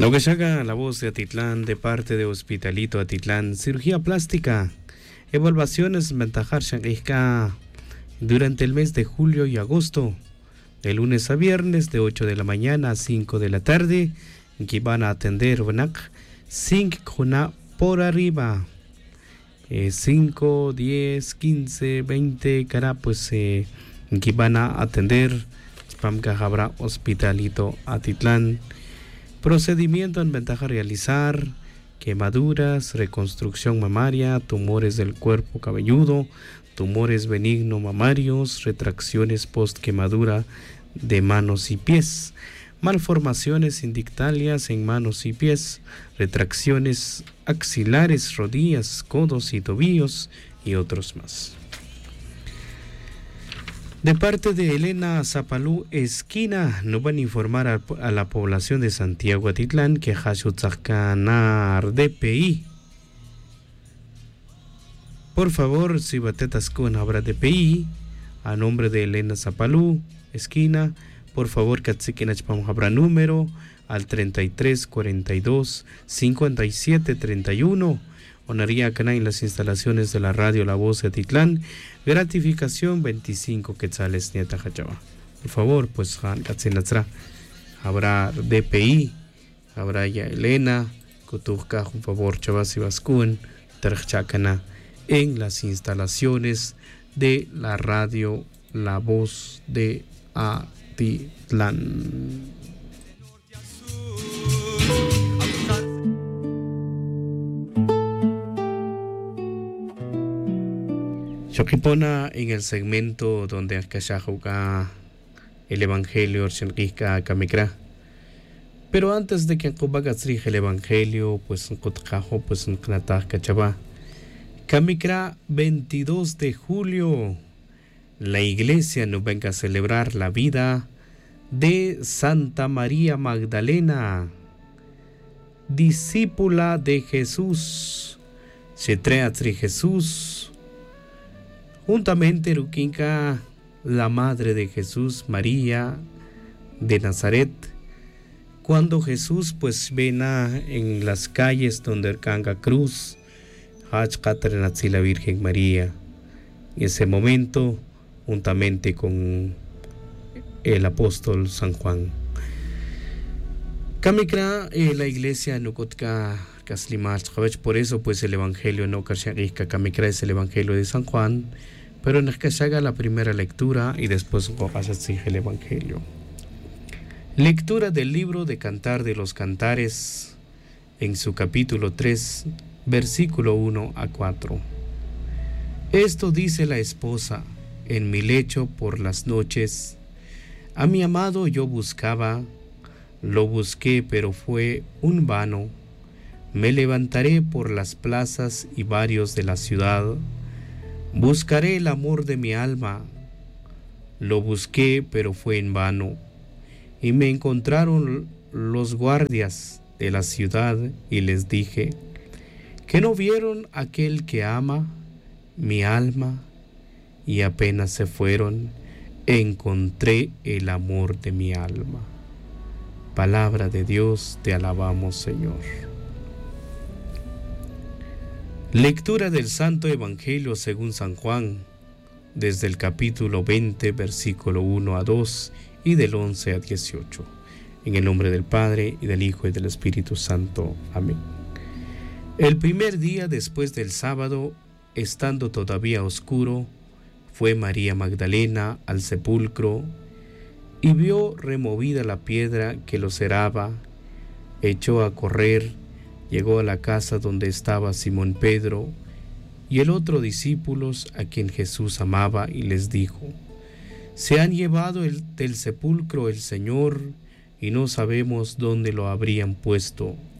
Lo que llega la voz de Atitlán de parte de Hospitalito Atitlán, cirugía plástica, evaluaciones ventajar Shanghai durante el mes de julio y agosto, de lunes a viernes de 8 de la mañana a 5 de la tarde, que van a atender 5 por arriba, 5, 10, 15, 20, cara, pues que van a atender Spamka habrá Hospitalito Atitlán. Procedimiento en ventaja realizar: quemaduras, reconstrucción mamaria, tumores del cuerpo cabelludo, tumores benigno mamarios, retracciones post quemadura de manos y pies, malformaciones indictalias en manos y pies, retracciones axilares, rodillas, codos y tobillos y otros más. De parte de Elena Zapalú Esquina, nos van a informar a la población de Santiago Atitlán que Hashutzacanar DPI. Por favor, si batetas con habrá DPI, a nombre de Elena Zapalú Esquina, por favor, Katzikinachpam habrá número al 33 42 57 31. Honoría Cana en las instalaciones de la radio La Voz de Atitlán. Gratificación 25 quetzales nieta Hachaba. Por favor, pues habrá DPI, habrá ya Elena, Kutujka, por favor, Chavas y Bascún, Terchacana, en las instalaciones de la radio La Voz de Atitlán. Shokipona en el segmento donde Akashahuka el Evangelio Shenrika Kamikra. Pero antes de que Akubagatsri el Evangelio, pues en Kotkajo, pues en Knataj Kachaba. Kamikra 22 de julio. La iglesia nos venga a celebrar la vida de Santa María Magdalena, discípula de Jesús. Shetreatri Jesús. Juntamente Ruquinca, la madre de Jesús, María de Nazaret, cuando Jesús pues vena en las calles donde Arcanga Cruz, Hachkatrenatzi la Virgen María, en ese momento, juntamente con el apóstol San Juan. Kamikra, la iglesia Nukotka Kaslimach, por eso pues el evangelio no Kasharika Kamikra es el evangelio de San Juan, pero en el que se haga la primera lectura y después el evangelio. Lectura del libro de Cantar de los Cantares en su capítulo 3, versículo 1 a 4. Esto dice la esposa: en mi lecho por las noches, a mi amado yo buscaba, lo busqué pero fue un vano. Me levantaré por las plazas y barrios de la ciudad, buscaré el amor de mi alma. Lo busqué pero fue en vano, y me encontraron los guardias de la ciudad y les dije: ¿que no vieron aquel que ama mi alma? Y apenas se fueron, encontré el amor de mi alma. Palabra de Dios, te alabamos, Señor. Lectura del Santo Evangelio según San Juan, desde el capítulo 20, versículo 1 a 2 y del 11 a 18. En el nombre del Padre, y del Hijo, y del Espíritu Santo. Amén. El primer día después del sábado, estando todavía oscuro, fue María Magdalena al sepulcro y vio removida la piedra que lo cerraba. Echó a correr, llegó a la casa donde estaba Simón Pedro y el otro discípulos a quien Jesús amaba, y les dijo: se han llevado del sepulcro el Señor y no sabemos dónde lo habrían puesto.